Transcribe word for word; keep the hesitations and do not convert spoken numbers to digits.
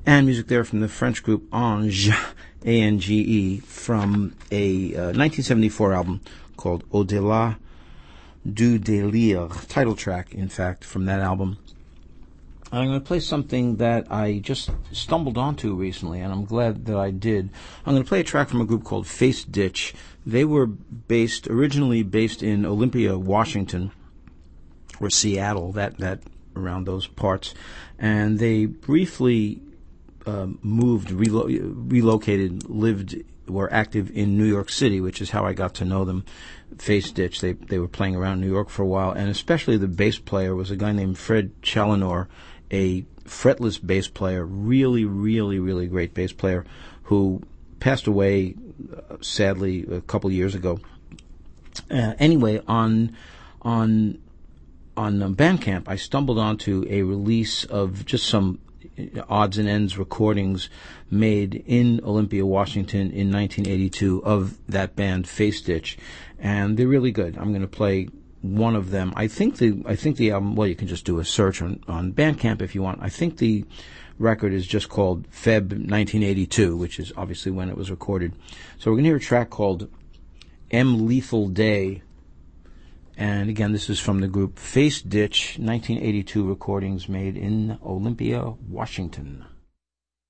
And music there from the French group Ange, A N G E, from a uh, nineteen seventy-four album called Au-delà du délire, title track, in fact, from that album. I'm going to play something that I just stumbled onto recently, and I'm glad that I did. I'm going to play a track from a group called Face Ditch. They were based, originally based in Olympia, Washington, or Seattle, that, that around those parts, and they briefly uh, moved, relo- relocated, lived, were active in New York City, which is how I got to know them. Face Ditch, they they were playing around New York for a while, and especially the bass player was a guy named Fred Challinor, a fretless bass player, really, really, really great bass player, who passed away, uh, sadly, a couple of years ago. Uh, anyway, on on on um, Bandcamp, I stumbled onto a release of just some odds and ends recordings made in Olympia, Washington in nineteen eighty-two of that band Face Ditch, and they're really good. I'm going to play one of them. I think the I think the album, well, you can just do a search on, on Bandcamp if you want. I think the record is just called February nineteen eighty-two, which is obviously when it was recorded. So we're going to hear a track called M Lethal Day. And again, this is from the group Face Ditch, nineteen eighty-two recordings made in Olympia, Washington.